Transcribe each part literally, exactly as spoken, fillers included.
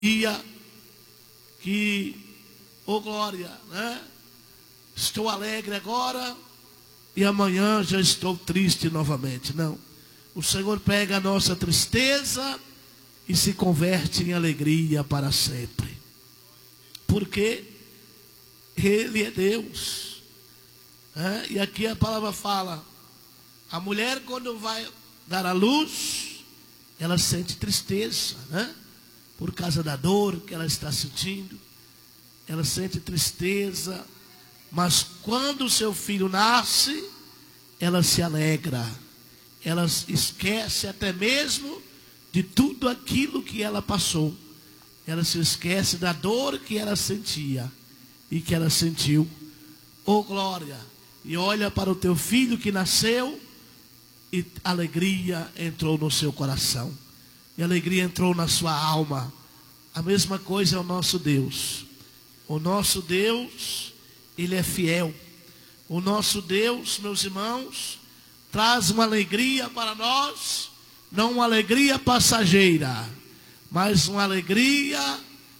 que, ô glória, né? Estou alegre agora e amanhã já estou triste novamente. Não. O Senhor pega a nossa tristeza e se converte em alegria para sempre. Porque Ele é Deus. É? E aqui a palavra fala: a mulher, quando vai dar à luz, ela sente tristeza, né? Por causa da dor que ela está sentindo. Ela sente tristeza. Mas quando o seu filho nasce, ela se alegra. Ela esquece até mesmo de tudo aquilo que ela passou. Ela se esquece da dor que ela sentia e que ela sentiu. Oh glória! E olha para o teu filho que nasceu e alegria entrou no seu coração. E alegria entrou na sua alma. A mesma coisa é o nosso Deus. O nosso Deus, Ele é fiel. O nosso Deus, meus irmãos, traz uma alegria para nós, não uma alegria passageira, mas uma alegria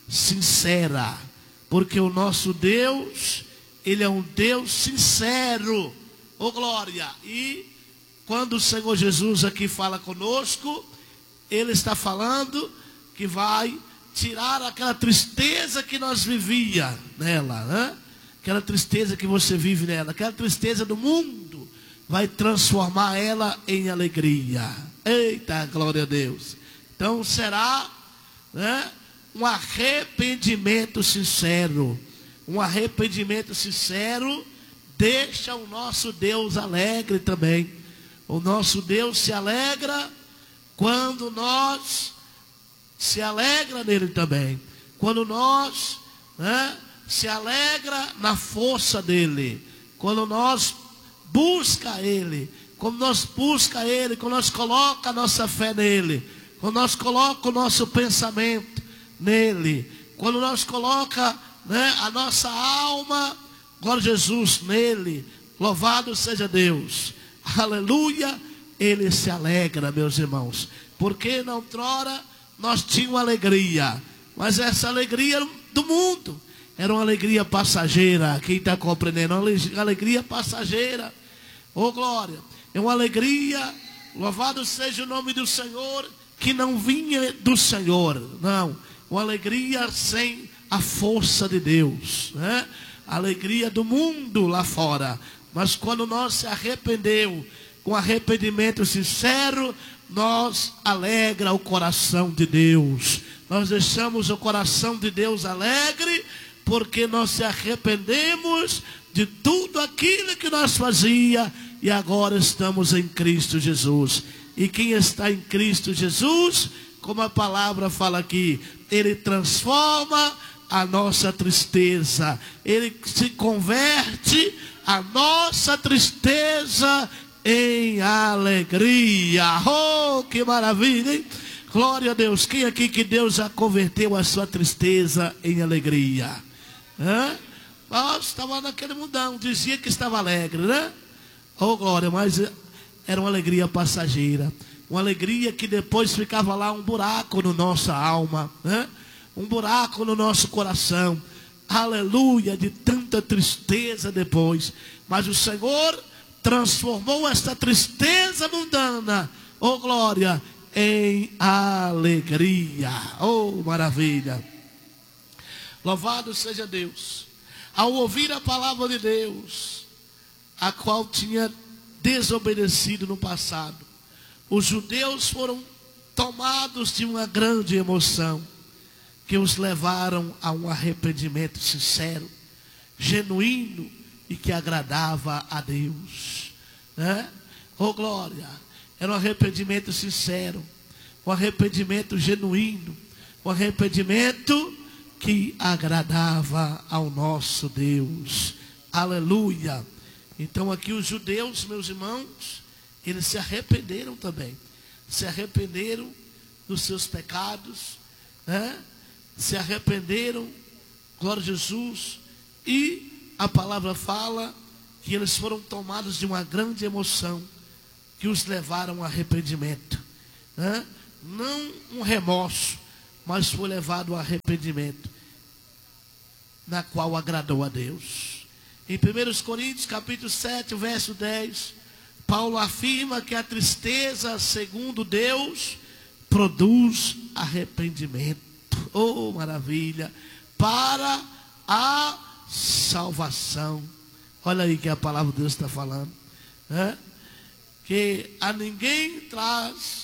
sincera, porque o nosso Deus, Ele é um Deus sincero, oh glória. E quando o Senhor Jesus aqui fala conosco, Ele está falando que vai tirar aquela tristeza que nós vivia nela, né? Aquela tristeza que você vive nela, aquela tristeza do mundo, vai transformar ela em alegria. Eita, glória a Deus. Então será, né, um arrependimento sincero. Um arrependimento sincero deixa o nosso Deus alegre também. O nosso Deus se alegra quando nós se alegra nele também. Quando nós, né, se alegra na força dele. Quando nós busca Ele, quando nós busca Ele, quando nós coloca a nossa fé nele, quando nós coloca o nosso pensamento nele, quando nós coloca, né, a nossa alma, glória a Jesus, nele, louvado seja Deus, aleluia, Ele se alegra, meus irmãos, porque na outrora nós tínhamos alegria, mas essa alegria do mundo era uma alegria passageira. Quem está compreendendo? Uma alegria passageira. Oh glória. É uma alegria, louvado seja o nome do Senhor, que não vinha do Senhor. Não. Uma alegria sem a força de Deus, né? Alegria do mundo lá fora. Mas quando nós se arrependeu, com arrependimento sincero, nós alegra o coração de Deus. Nós deixamos o coração de Deus alegre, porque nós se arrependemos de tudo aquilo que nós fazia e agora estamos em Cristo Jesus. E quem está em Cristo Jesus, como a palavra fala aqui, Ele transforma a nossa tristeza, Ele se converte a nossa tristeza em alegria. Oh, que maravilha, hein? Glória a Deus. Quem aqui que Deus já converteu a sua tristeza em alegria? Hã? Nós estava naquele mundão, dizia que estava alegre, né? Oh glória, mas era uma alegria passageira. Uma alegria que depois ficava lá um buraco no nossa alma, né? Um buraco no nosso coração. Aleluia, de tanta tristeza depois. Mas o Senhor transformou esta tristeza mundana, oh glória, em alegria. Oh maravilha. Louvado seja Deus. Ao ouvir a palavra de Deus, a qual tinha desobedecido no passado, os judeus foram tomados de uma grande emoção, que os levaram a um arrependimento sincero, genuíno e que agradava a Deus, né? Oh glória. Era um arrependimento sincero, um arrependimento genuíno, um arrependimento que agradava ao nosso Deus. Aleluia. Então aqui os judeus, meus irmãos, eles se arrependeram também. Se arrependeram dos seus pecados, né? Se arrependeram, glória a Jesus. E a palavra fala que eles foram tomados de uma grande emoção, que os levaram ao arrependimento, né? Não um remorso, mas foi levado ao arrependimento, na qual agradou a Deus. Em primeira Coríntios capítulo sete, verso dez, Paulo afirma que a tristeza, segundo Deus, produz arrependimento. Oh, maravilha! Para a salvação. Olha aí que a palavra de Deus está falando, né? Que a ninguém traz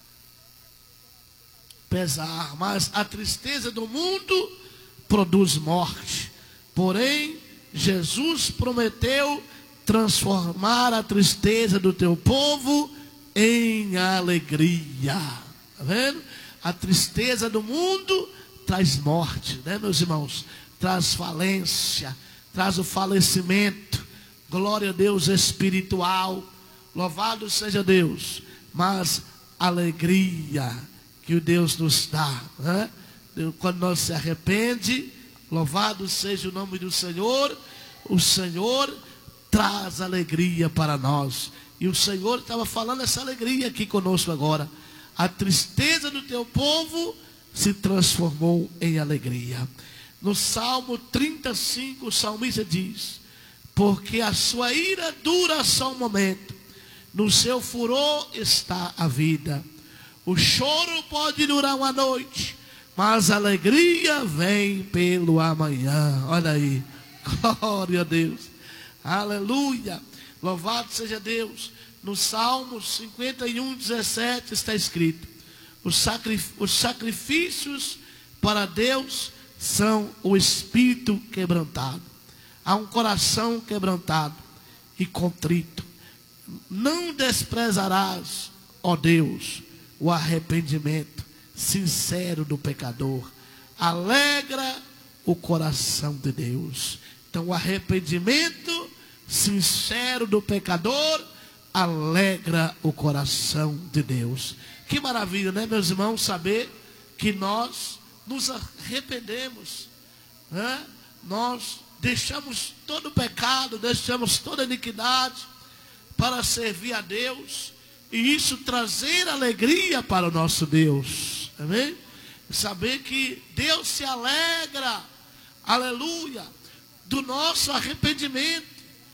pesar, mas a tristeza do mundo produz morte. Porém, Jesus prometeu transformar a tristeza do teu povo em alegria. Está vendo? A tristeza do mundo traz morte, né, meus irmãos? Traz falência, traz o falecimento. Glória a Deus espiritual. Louvado seja Deus. Mas alegria que o Deus nos dá, né? Quando nós se arrepende, louvado seja o nome do Senhor. O Senhor traz alegria para nós. E o Senhor estava falando essa alegria aqui conosco agora. A tristeza do teu povo se transformou em alegria. No Salmo trinta e cinco, o salmista diz: porque a sua ira dura só um momento, no seu furor está a vida. O choro pode durar uma noite, mas a alegria vem pelo amanhã. Olha aí, glória a Deus, aleluia, louvado seja Deus. No Salmo cinquenta e um, dezessete está escrito: os, sacrif- os sacrifícios para Deus são o espírito quebrantado. Há um coração quebrantado e contrito. Não desprezarás, ó Deus, o arrependimento sincero do pecador. Alegra o coração de Deus. Então, o arrependimento sincero do pecador alegra o coração de Deus. Que maravilha, né, meus irmãos, saber que nós nos arrependemos, né? Nós deixamos todo o pecado, deixamos toda a iniquidade para servir a Deus, e isso trazer alegria para o nosso Deus. Amém? Saber que Deus se alegra, aleluia, do nosso arrependimento.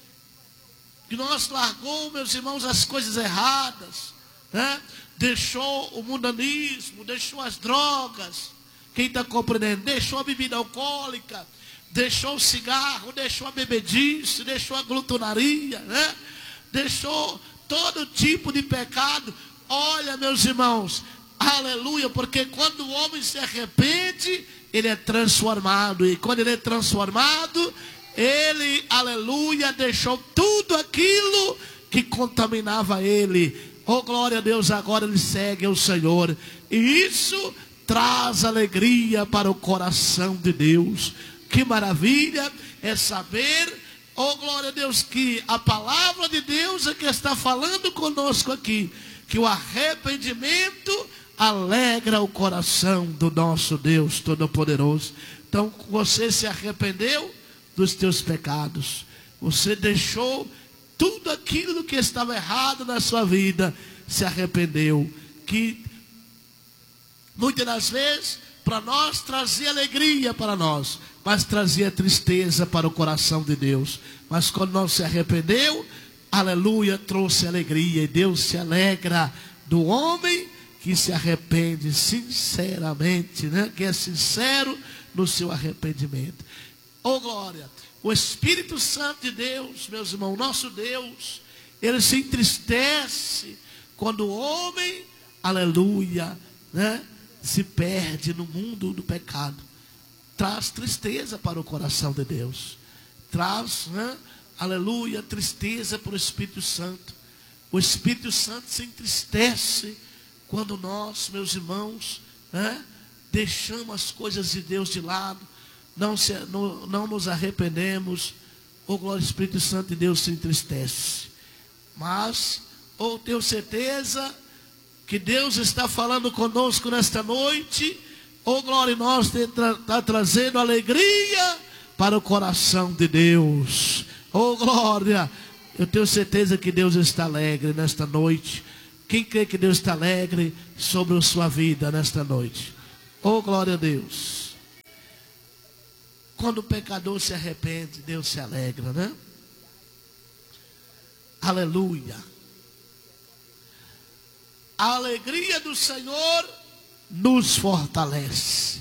Que nós largou, meus irmãos, as coisas erradas, né? Deixou o mundanismo, deixou as drogas. Quem está compreendendo? Deixou a bebida alcoólica, deixou o cigarro, deixou a bebedice, deixou a glutonaria, né? Deixou todo tipo de pecado. Olha, meus irmãos, aleluia, porque quando o homem se arrepende, ele é transformado. E quando ele é transformado, ele, aleluia, deixou tudo aquilo que contaminava ele. Oh, glória a Deus, agora ele segue o Senhor. E isso traz alegria para o coração de Deus. Que maravilha é saber, oh, glória a Deus, que a palavra de Deus é que está falando conosco aqui. Que o arrependimento alegra o coração do nosso Deus Todo-Poderoso. Então, você se arrependeu dos teus pecados, você deixou tudo aquilo do que estava errado na sua vida, se arrependeu, que muitas das vezes para nós trazia alegria para nós, mas trazia tristeza para o coração de Deus. Mas quando nós se arrependeu, aleluia, trouxe alegria, e Deus se alegra do homem que se arrepende sinceramente, né? Que é sincero no seu arrependimento. Oh, glória! O Espírito Santo de Deus, meus irmãos, nosso Deus, ele se entristece quando o homem, aleluia, né, se perde no mundo do pecado. Traz tristeza para o coração de Deus. Traz, né, aleluia, tristeza para o Espírito Santo. O Espírito Santo se entristece quando nós, meus irmãos, né, deixamos as coisas de Deus de lado. Não, se, não, não nos arrependemos. Oh, glória, o Espírito Santo de Deus se entristece. Mas, oh, tenho certeza que Deus está falando conosco nesta noite. Oh, glória, nós está tra trazendo alegria para o coração de Deus. Oh, glória, eu tenho certeza que Deus está alegre nesta noite. Quem crê que Deus está alegre sobre a sua vida nesta noite? Oh, glória a Deus. Quando o pecador se arrepende, Deus se alegra, né? Aleluia. A alegria do Senhor nos fortalece.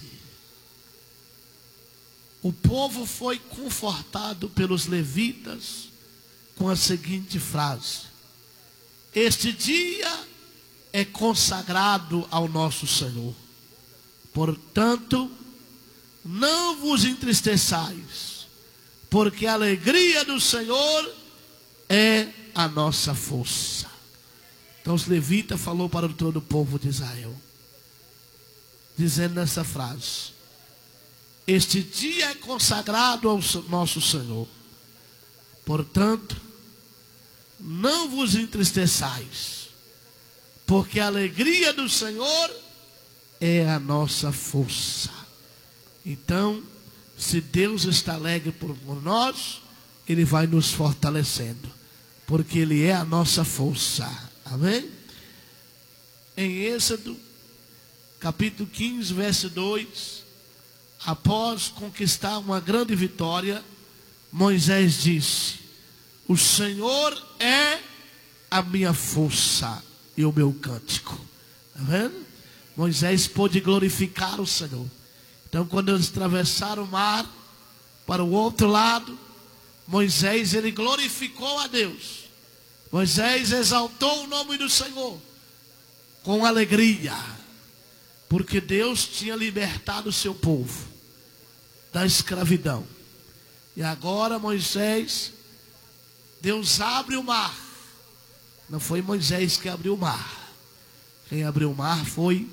O povo foi confortado pelos levitas com a seguinte frase: este dia é consagrado ao nosso Senhor, portanto, não vos entristeçais, porque a alegria do Senhor é a nossa força. Então os levitas falou para todo o povo de Israel, dizendo essa frase: este dia é consagrado ao nosso Senhor, portanto, não vos entristeçais, porque a alegria do Senhor é a nossa força. Então, se Deus está alegre por nós, Ele vai nos fortalecendo, porque Ele é a nossa força. Amém? Em Êxodo, capítulo quinze, verso dois, após conquistar uma grande vitória, Moisés disse: o Senhor é a minha força e o meu cântico. Está vendo? Moisés pôde glorificar o Senhor. Então, quando eles atravessaram o mar para o outro lado, Moisés, ele glorificou a Deus. Moisés exaltou o nome do Senhor com alegria, porque Deus tinha libertado o seu povo da escravidão. E agora Moisés, Deus abre o mar. Não foi Moisés que abriu o mar. Quem abriu o mar foi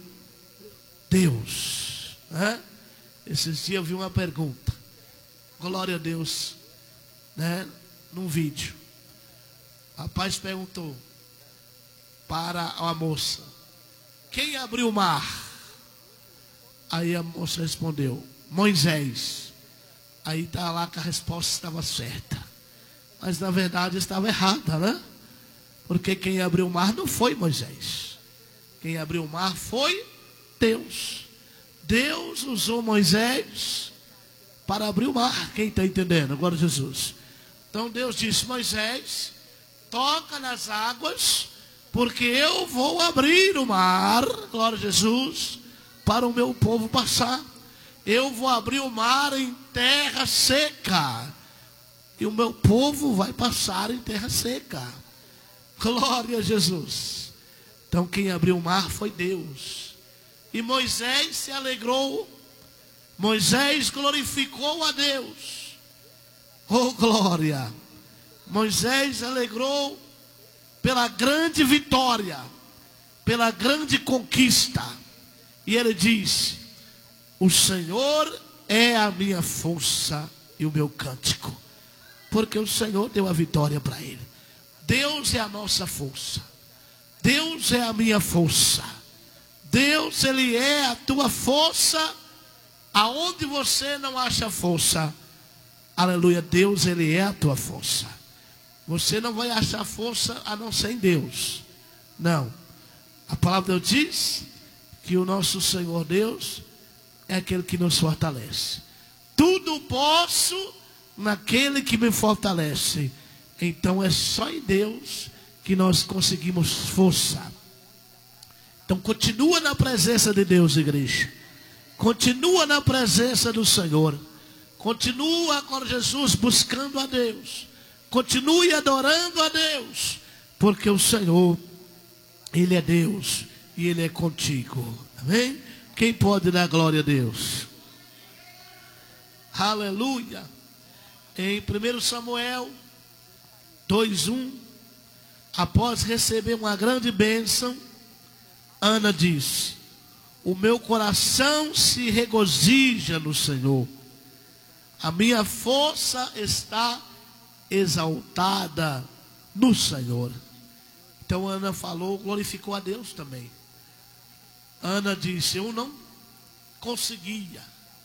Deus, né? Esses dias eu vi uma pergunta, glória a Deus, né? Num vídeo, o rapaz perguntou para a moça: quem abriu o mar? Aí a moça respondeu: Moisés. Aí está lá que a resposta estava certa, mas na verdade estava errada, né? Porque quem abriu o mar não foi Moisés. Quem abriu o mar foi Deus. Deus usou Moisés para abrir o mar. Quem está entendendo? Agora Jesus. Então Deus disse: Moisés, toca nas águas, porque eu vou abrir o mar, glória a Jesus, para o meu povo passar. Eu vou abrir o mar em terra seca, e o meu povo vai passar em terra seca. Glória a Jesus. Então quem abriu o mar foi Deus. E Moisés se alegrou. Moisés glorificou a Deus. Oh, glória. Moisés alegrou pela grande vitória, pela grande conquista. E ele disse: o Senhor é a minha força e o meu cântico. Porque o Senhor deu a vitória para ele. Deus é a nossa força. Deus é a minha força. Deus, Ele é a tua força. Aonde você não acha força, aleluia, Deus, Ele é a tua força. Você não vai achar força a não ser em Deus. Não. A palavra de Deus diz que o nosso Senhor Deus é aquele que nos fortalece. Tudo posso naquele que me fortalece. Então é só em Deus que nós conseguimos força. Então continua na presença de Deus, igreja. Continua na presença do Senhor. Continua com Jesus buscando a Deus. Continue adorando a Deus. Porque o Senhor, Ele é Deus e Ele é contigo. Amém? Quem pode dar glória a Deus? Aleluia. Em primeiro Samuel dois, um, após receber uma grande bênção, Ana disse: o meu coração se regozija no Senhor, a minha força está exaltada no Senhor. Então Ana falou, glorificou a Deus também. Ana disse: eu não conseguia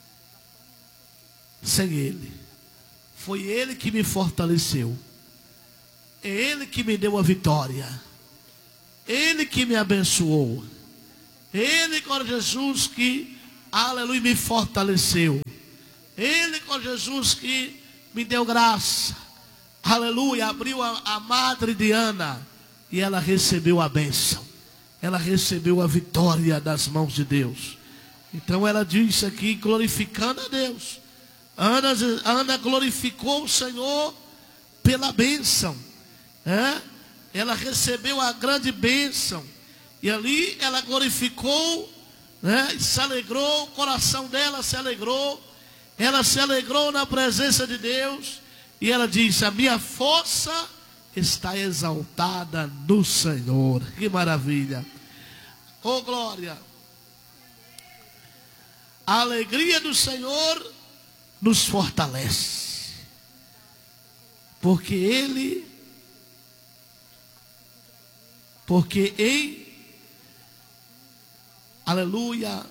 sem Ele. Foi Ele que me fortaleceu. É Ele que me deu a vitória. Ele que me abençoou. Ele, glória a Jesus, que aleluia, me fortaleceu. Ele com Jesus que me deu graça, aleluia, abriu a, a madre Diana e ela recebeu a bênção, ela recebeu a vitória das mãos de Deus. Então ela disse aqui, glorificando a Deus, Ana, Ana glorificou o Senhor pela bênção, é? Ela recebeu a grande bênção, e ali ela glorificou, né? Se alegrou, o coração dela se alegrou, ela se alegrou na presença de Deus, e ela disse: a minha força está exaltada no Senhor. Que maravilha, oh glória. A alegria do Senhor nos fortalece, porque Ele, porque em, aleluia,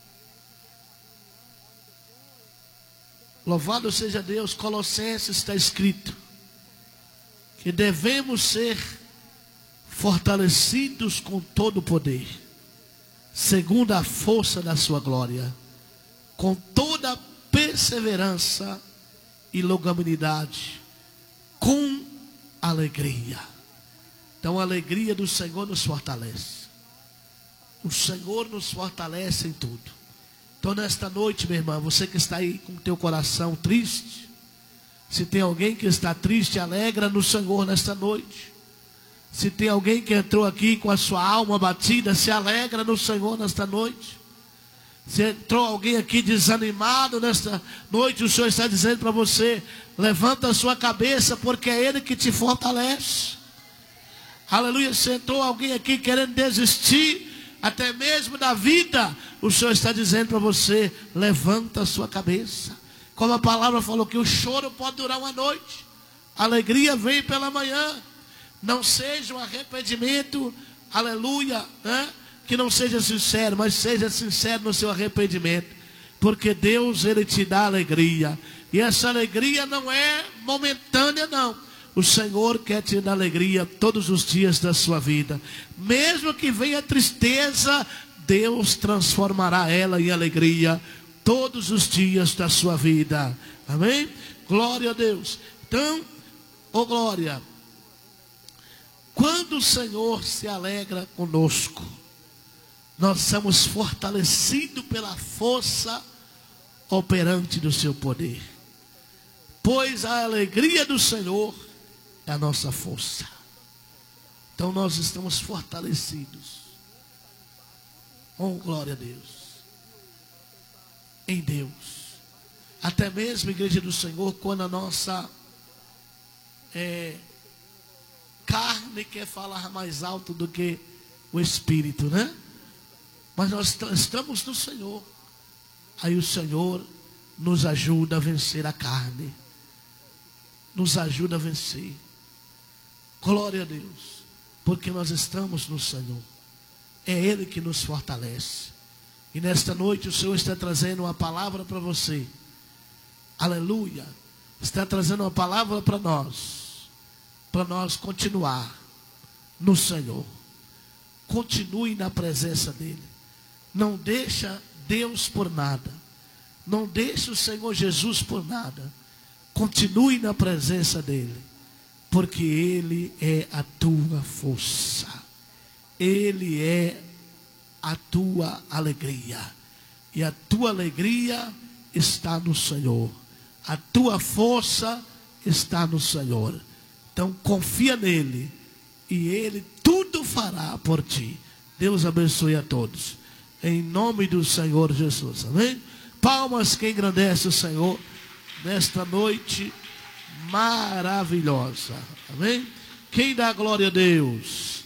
louvado seja Deus, Colossenses está escrito que devemos ser fortalecidos com todo o poder, segundo a força da sua glória, com toda a perseverança e longanimidade, com alegria. Então a alegria do Senhor nos fortalece. O Senhor nos fortalece em tudo. Então nesta noite, minha irmã, você que está aí com o teu coração triste, se tem alguém que está triste, alegra no Senhor nesta noite. Se tem alguém que entrou aqui com a sua alma batida, se alegra no Senhor nesta noite. Se entrou alguém aqui desanimado nesta noite, o Senhor está dizendo para você: levanta a sua cabeça, porque é Ele que te fortalece. Aleluia. Se entrou alguém aqui querendo desistir até mesmo da vida, o Senhor está dizendo para você: levanta a sua cabeça. Como a palavra falou que o choro pode durar uma noite, a alegria vem pela manhã. Não seja um arrependimento, aleluia, né? Que não seja sincero, mas seja sincero no seu arrependimento, porque Deus, Ele te dá alegria, e essa alegria não é momentânea não. O Senhor quer te dar alegria todos os dias da sua vida, mesmo que venha tristeza, Deus transformará ela em alegria todos os dias da sua vida, amém? Glória a Deus. Então, oh glória, quando o Senhor se alegra conosco, nós somos fortalecidos pela força operante do seu poder, pois a alegria do Senhor é a nossa força. Então nós estamos fortalecidos, oh glória a Deus, em Deus. Até mesmo, igreja do Senhor, quando a nossa é, carne quer falar mais alto do que o Espírito, né? Mas nós estamos no Senhor, aí o Senhor nos ajuda a vencer a carne, nos ajuda a vencer. Glória a Deus, porque nós estamos no Senhor, é Ele que nos fortalece. E nesta noite o Senhor está trazendo uma palavra para você, aleluia, está trazendo uma palavra para nós, para nós continuar no Senhor. Continue na presença dEle, não deixa Deus por nada, não deixe o Senhor Jesus por nada, continue na presença dEle, porque Ele é a tua força, Ele é a tua alegria, e a tua alegria está no Senhor, a tua força está no Senhor. Então confia nele, e Ele tudo fará por ti. Deus abençoe a todos, em nome do Senhor Jesus, amém? Palmas que engrandece o Senhor nesta noite maravilhosa, amém? Quem dá glória a Deus?